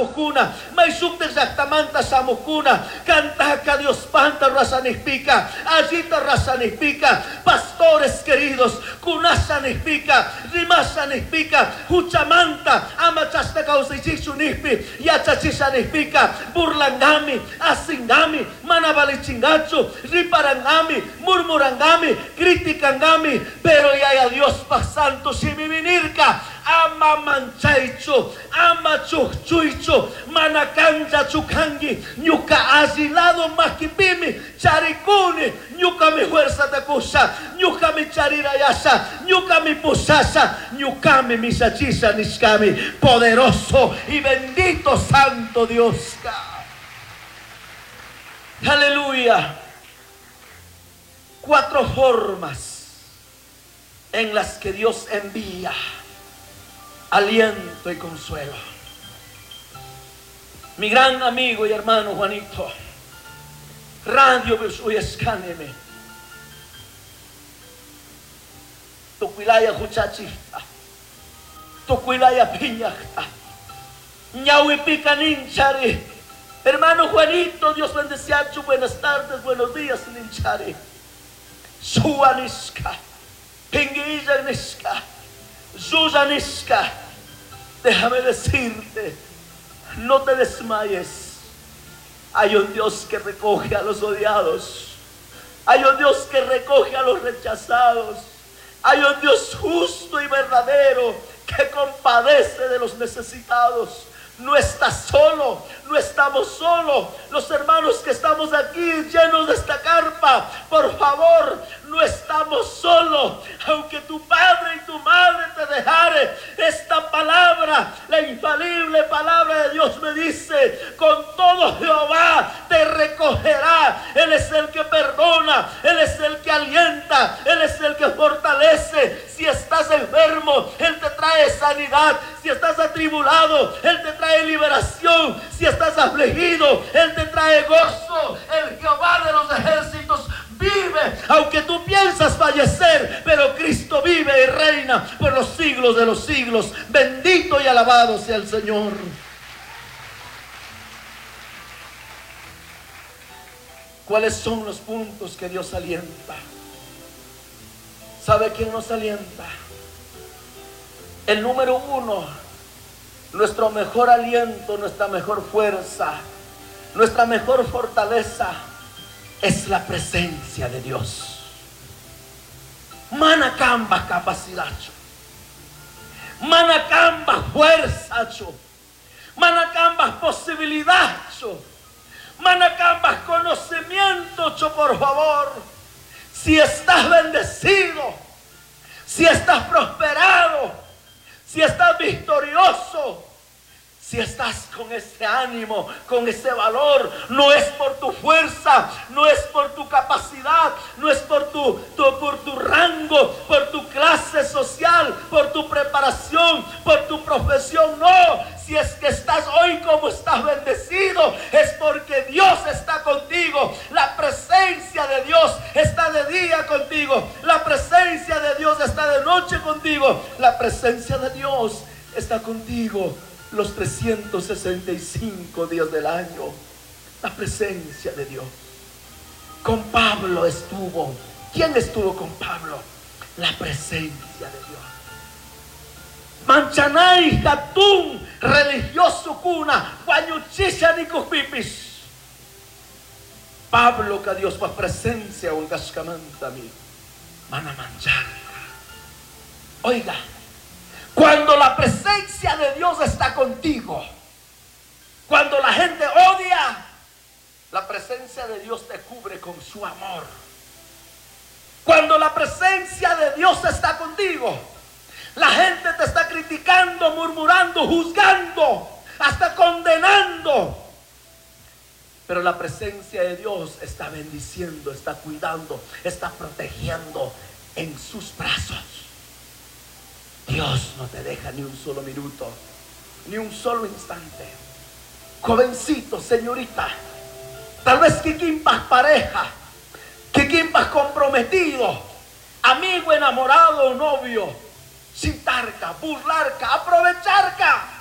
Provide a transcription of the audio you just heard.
samukuna, may sukte saktamanta samukuna, canta Dios panta rasanihpika, allita rasanihpika, pastores queridos, kunasanihpika, rimasanihpika, huchamanta, amachasta kausichisunihpi, yachachisanihpika, burlangami, asingami, manavalichingacho, riparangami, murmurangami, criticangami, pero ya Dios pa santo si mi vinirka, ama manchaicho, ama chuchuicho, manakanja chukangi, nyuka asilado makipimi, charikuni, nyuka mi fuerza de kusa, nyuka mi charirayasa, nyuka mi pusasa, nyuka mi misachisa niskami, poderoso y bendito santo Dios. Aleluya. 4 formas en las que Dios envía aliento y consuelo. Mi gran amigo y hermano Juanito, radio Besuyescáneme, Tucuilaya Juchachita, Tucuilaya Piñacta, Ñahuipica Ninchari. Hermano Juanito, Dios bendeciacho, buenas tardes, buenos días, Ninchari. Suaniska, Pinguillaniska, Susaniska. Déjame decirte, no te desmayes. Hay un Dios que recoge a los odiados. Hay un Dios que recoge a los rechazados. Hay un Dios justo y verdadero que compadece de los necesitados. No estás solo, no estamos solos. Los hermanos que estamos aquí llenos de esta carpa, por favor, no estamos solos. Aunque tu padre y tu madre te dejare, esta palabra, la infalible palabra de Dios me dice: con todo Jehová te recogerá. Él es el que perdona, Él es el que alienta, Él es el que fortalece. Si estás enfermo, Él te trae sanidad. Si estás atribulado, Él te trae liberación. Si estás afligido, Él te trae gozo. El Jehová de los ejércitos vive, aunque tú piensas fallecer, pero Cristo vive y reina por los siglos de los siglos. Bendito y alabado sea el Señor. ¿Cuáles son los puntos que Dios alienta? ¿Sabe quién nos alienta? El número 1, nuestro mejor aliento, nuestra mejor fuerza, nuestra mejor fortaleza es la presencia de Dios. Manacamba capacidad, manacamba fuerza, manacamba posibilidad, manacamba conocimiento, por favor. Si estás bendecido, si estás prosperado, si estás victorioso, si estás con ese ánimo, con ese valor, no es por tu fuerza, no es por tu capacidad, no es por tu rango, por tu clase social, por tu preparación, por tu profesión, no. Si es que estás hoy como estás bendecido, es porque Dios está contigo. La presencia de Dios está de día contigo. La presencia de Dios está de noche contigo. La presencia de Dios está contigo los 365 días del año. La presencia de Dios. Con Pablo estuvo. ¿Quién estuvo con Pablo? La presencia de Dios. Manchanay hatun religioso cuna guayuchisha ni pipis. Pablo que Dios va presencia un cascamanta mi mana manchar. Oiga, cuando la presencia de Dios está contigo, cuando la gente odia, la presencia de Dios te cubre con su amor. Cuando la presencia de Dios está contigo, la gente te está criticando, murmurando, juzgando, hasta condenando. Pero la presencia de Dios está bendiciendo, está cuidando, está protegiendo en sus brazos. Dios no te deja ni un solo minuto, ni un solo instante. Jovencito, señorita, tal vez Kikimpas pareja, Kikimpas comprometido, amigo enamorado o novio, citarca, burlarca, aprovecharca.